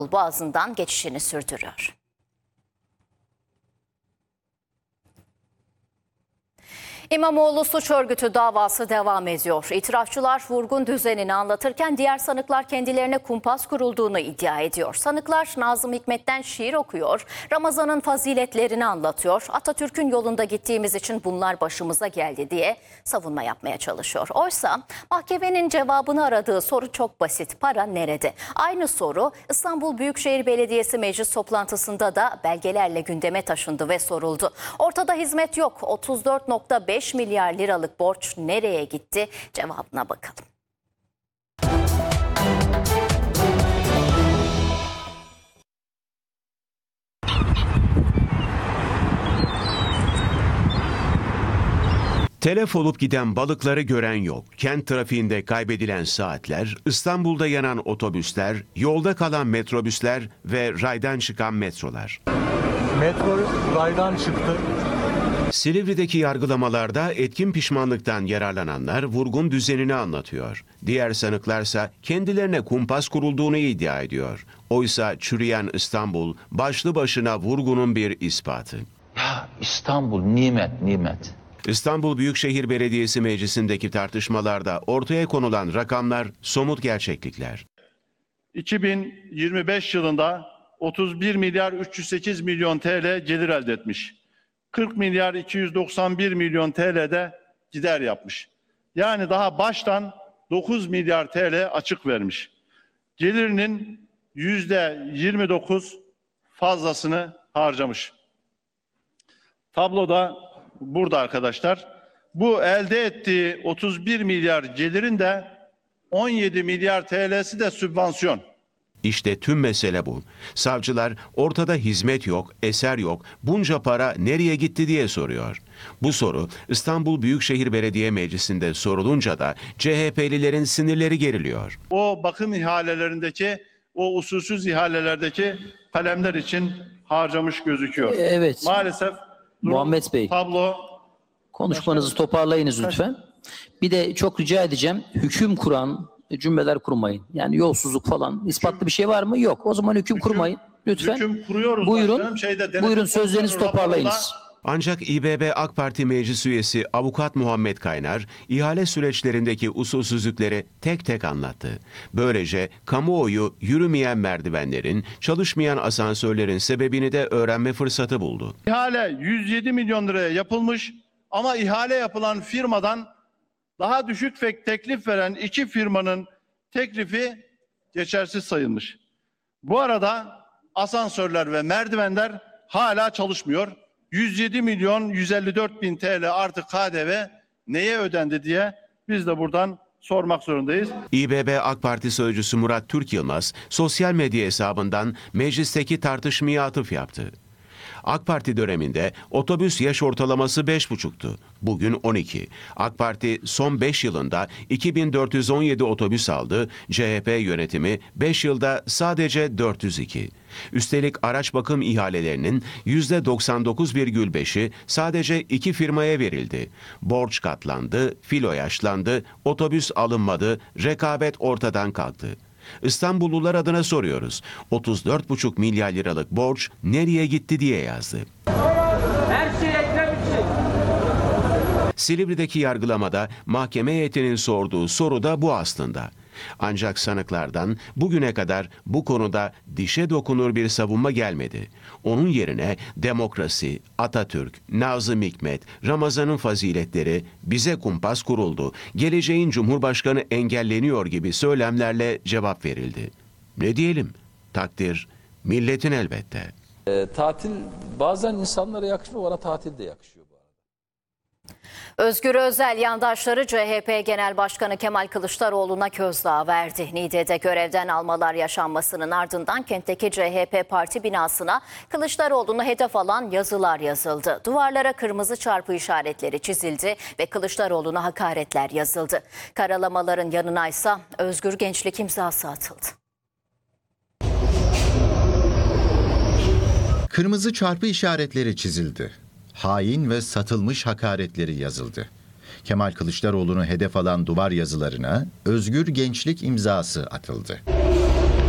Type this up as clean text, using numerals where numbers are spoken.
Boğazı'ndan geçişini sürdürüyor. İmamoğlu suç örgütü davası devam ediyor. İtirafçılar vurgun düzenini anlatırken diğer sanıklar kendilerine kumpas kurulduğunu iddia ediyor. Sanıklar Nazım Hikmet'ten şiir okuyor, Ramazan'ın faziletlerini anlatıyor. Atatürk'ün yolunda gittiğimiz için bunlar başımıza geldi diye savunma yapmaya çalışıyor. Oysa mahkemenin cevabını aradığı soru çok basit. Para nerede? Aynı soru İstanbul Büyükşehir Belediyesi meclis toplantısında da belgelerle gündeme taşındı ve soruldu. Ortada hizmet yok. 34,5 milyar liralık borç nereye gitti? Cevabına bakalım. Telef olup giden balıkları gören yok. Kent trafiğinde kaybedilen saatler, İstanbul'da yanan otobüsler, yolda kalan metrobüsler ve raydan çıkan metrolar. Metro raydan çıktı. Silivri'deki yargılamalarda etkin pişmanlıktan yararlananlar vurgun düzenini anlatıyor. Diğer sanıklarsa kendilerine kumpas kurulduğunu iddia ediyor. Oysa çürüyen İstanbul başlı başına vurgunun bir ispatı. Ya İstanbul nimet, nimet. İstanbul Büyükşehir Belediyesi Meclisi'ndeki tartışmalarda ortaya konulan rakamlar somut gerçeklikler. 2025 yılında 31 milyar 308 milyon TL gelir elde etmiş. 40 milyar 291 milyon TL'de gider yapmış. Yani daha baştan 9 milyar TL açık vermiş. Gelirinin %29 fazlasını harcamış. Tabloda burada arkadaşlar. Bu elde ettiği 31 milyar gelirin de 17 milyar TL'si de sübvansiyon. İşte tüm mesele bu. Savcılar ortada hizmet yok, eser yok, bunca para nereye gitti diye soruyor. Bu soru İstanbul Büyükşehir Belediye Meclisi'nde sorulunca da CHP'lilerin sinirleri geriliyor. O bakım ihalelerindeki, o usulsüz ihalelerdeki kalemler için harcamış gözüküyor. Evet. Maalesef Muhammed Bey, tablo... konuşmanızı toparlayınız lütfen. Bir de çok rica edeceğim, hüküm kuran cümleler kurmayın. Yani yolsuzluk falan ispatlı bir şey var mı? Yok. O zaman hüküm kurmayın. Lütfen. Hüküm kuruyoruz. Buyurun. Buyurun sözlerinizi toparlayınız. Ancak İBB AK Parti Meclis Üyesi Avukat Muhammed Kaynar, ihale süreçlerindeki usulsüzlükleri tek tek anlattı. Böylece kamuoyu yürümeyen merdivenlerin, çalışmayan asansörlerin sebebini de öğrenme fırsatı buldu. İhale 107 milyon liraya yapılmış ama ihale yapılan firmadan daha düşük teklif veren iki firmanın teklifi geçersiz sayılmış. Bu arada asansörler ve merdivenler hala çalışmıyor. 107 milyon 154 bin TL artı KDV neye ödendi diye biz de buradan sormak zorundayız. İBB AK Parti sözcüsü Murat Türk Yılmaz sosyal medya hesabından meclisteki tartışmaya atıf yaptı. AK Parti döneminde otobüs yaş ortalaması 5,5'tu. Bugün 12. AK Parti son 5 yılında 2417 otobüs aldı. CHP yönetimi 5 yılda sadece 402. Üstelik araç bakım ihalelerinin %99,5'i sadece 2 firmaya verildi. Borç katlandı, filo yaşlandı, otobüs alınmadı, rekabet ortadan kalktı. İstanbullular adına soruyoruz. 34,5 milyar liralık borç nereye gitti diye yazdı. Her şey Ekrem için. Silivri'deki yargılamada mahkeme heyetinin sorduğu soru da bu aslında. Ancak sanıklardan bugüne kadar bu konuda dişe dokunur bir savunma gelmedi. Onun yerine demokrasi, Atatürk, Nazım Hikmet, Ramazan'ın faziletleri, bize kumpas kuruldu, geleceğin Cumhurbaşkanı engelleniyor gibi söylemlerle cevap verildi. Ne diyelim? Takdir milletin elbette. Tatil bazen insanlara yakışmıyor, bana tatil de yakışıyor. Özgür Özel yandaşları CHP Genel Başkanı Kemal Kılıçdaroğlu'na gözdağı verdi. Niğde'de görevden almalar yaşanmasının ardından kentteki CHP parti binasına Kılıçdaroğlu'nu hedef alan yazılar yazıldı. Duvarlara kırmızı çarpı işaretleri çizildi ve Kılıçdaroğlu'na hakaretler yazıldı. Karalamaların yanına ise Özgür Gençlik imzası atıldı. Kırmızı çarpı işaretleri çizildi. Hain ve satılmış hakaretleri yazıldı. Kemal Kılıçdaroğlu'nu hedef alan duvar yazılarına Özgür Gençlik imzası atıldı.